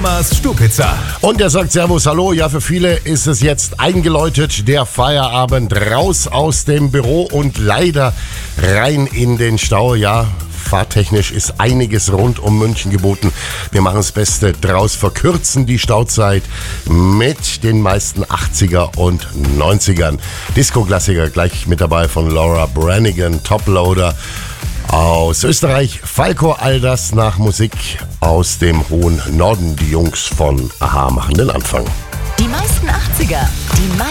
Thomas Stupitzer. Und er sagt Servus, hallo. Ja, für viele ist es jetzt eingeläutet, der Feierabend, raus aus dem Büro und leider rein in den Stau. Ja, fahrtechnisch ist einiges rund um München geboten. Wir machen das Beste draus, verkürzen die Stauzeit mit den meisten 80er und 90ern. Disco-Klassiker gleich mit dabei von Laura Branigan, Toploader. Aus Österreich, Falco, all das nach Musik aus dem hohen Norden. Die Jungs von Aha machen den Anfang. Die meisten 80er, die